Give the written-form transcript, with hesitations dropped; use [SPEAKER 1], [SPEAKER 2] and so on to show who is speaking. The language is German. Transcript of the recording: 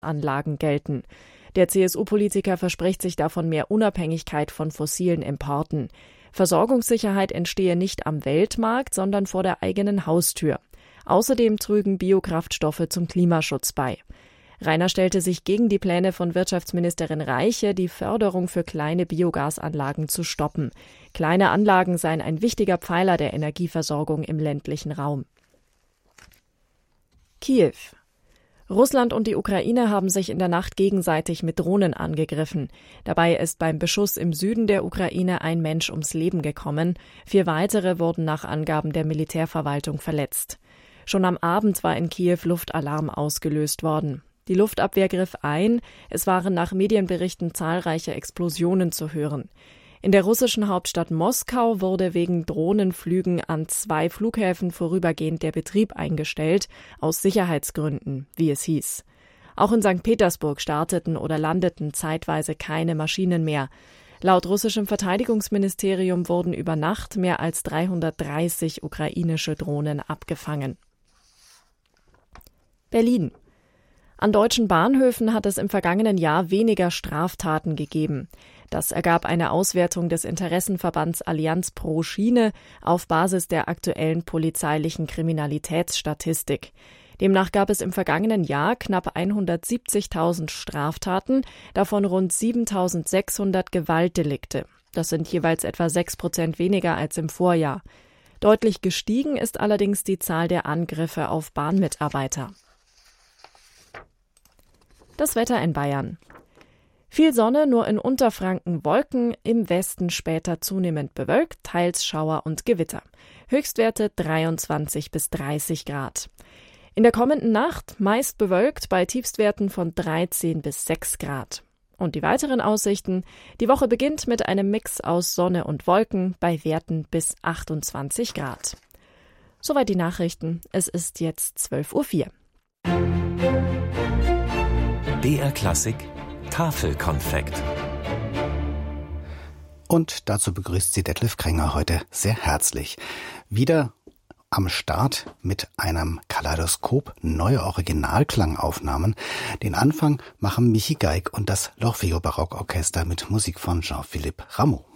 [SPEAKER 1] Anlagen gelten. Der CSU-Politiker verspricht sich davon mehr Unabhängigkeit von fossilen Importen. Versorgungssicherheit entstehe nicht am Weltmarkt, sondern vor der eigenen Haustür. Außerdem trügen Biokraftstoffe zum Klimaschutz bei. Rainer stellte sich gegen die Pläne von Wirtschaftsministerin Reiche, die Förderung für kleine Biogasanlagen zu stoppen. Kleine Anlagen seien ein wichtiger Pfeiler der Energieversorgung im ländlichen Raum. Kiew. Russland und die Ukraine haben sich in der Nacht gegenseitig mit Drohnen angegriffen. Dabei ist beim Beschuss im Süden der Ukraine ein Mensch ums Leben gekommen. 4 weitere wurden nach Angaben der Militärverwaltung verletzt. Schon am Abend war in Kiew Luftalarm ausgelöst worden. Die Luftabwehr griff ein. Es waren nach Medienberichten zahlreiche Explosionen zu hören. In der russischen Hauptstadt Moskau wurde wegen Drohnenflügen an 2 Flughäfen vorübergehend der Betrieb eingestellt, aus Sicherheitsgründen, wie es hieß. Auch in St. Petersburg starteten oder landeten zeitweise keine Maschinen mehr. Laut russischem Verteidigungsministerium wurden über Nacht mehr als 330 ukrainische Drohnen abgefangen. Berlin. An deutschen Bahnhöfen hat es im vergangenen Jahr weniger Straftaten gegeben. Das ergab eine Auswertung des Interessenverbands Allianz pro Schiene auf Basis der aktuellen polizeilichen Kriminalitätsstatistik. Demnach gab es im vergangenen Jahr knapp 170.000 Straftaten, davon rund 7.600 Gewaltdelikte. Das sind jeweils etwa 6% weniger als im Vorjahr. Deutlich gestiegen ist allerdings die Zahl der Angriffe auf Bahnmitarbeiter. Das Wetter in Bayern. Viel Sonne, nur in Unterfranken Wolken, im Westen später zunehmend bewölkt, teils Schauer und Gewitter. Höchstwerte 23 bis 30 Grad. In der kommenden Nacht meist bewölkt bei Tiefstwerten von 13 bis 6 Grad. Und die weiteren Aussichten: Die Woche beginnt mit einem Mix aus Sonne und Wolken bei Werten bis 28 Grad. Soweit die Nachrichten. Es ist jetzt 12:04 Uhr.
[SPEAKER 2] BR Klassik Tafelkonfekt.
[SPEAKER 3] Und dazu begrüßt sie Detlef Kränger heute sehr herzlich. Wieder am Start mit einem Kaleidoskop neue Originalklangaufnahmen. Den Anfang machen Michi Geig und das L'Orfeo Barockorchester mit Musik von Jean-Philippe Rameau.